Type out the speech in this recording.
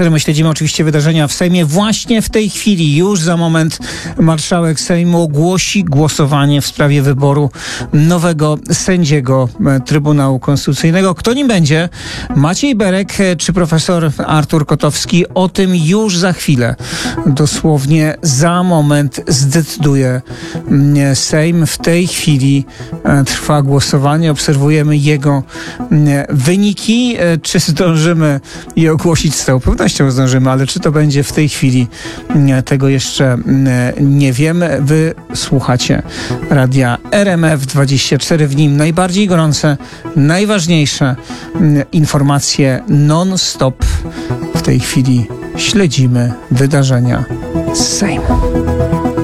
My śledzimy oczywiście wydarzenia w Sejmie. Właśnie w tej chwili, już za moment, marszałek Sejmu ogłosi głosowanie w sprawie wyboru nowego sędziego Trybunału Konstytucyjnego. Kto nim będzie? Maciej Berek czy profesor Artur Kotowski? O tym już za chwilę. Dosłownie za moment zdecyduje Sejm. W tej chwili trwa głosowanie. Obserwujemy jego wyniki. Czy zdążymy je ogłosić z całą pewnością zdążymy, ale czy to będzie w tej chwili, tego jeszcze nie wiemy. Wy słuchacie radia RMF24, w nim najbardziej gorące, najważniejsze informacje non-stop. W tej chwili śledzimy wydarzenia z Sejmu.